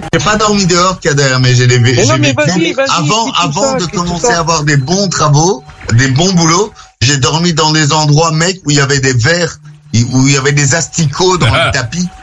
J'ai pas dormi dehors, Kader, mais j'ai Mais j'ai non, mais vécu. vas-y, Avant de explique tout commencer ça. à avoir des bons travaux, des bons boulots, j'ai dormi dans des endroits, mec, où il y avait des vers, où il y avait des asticots dans le tapis.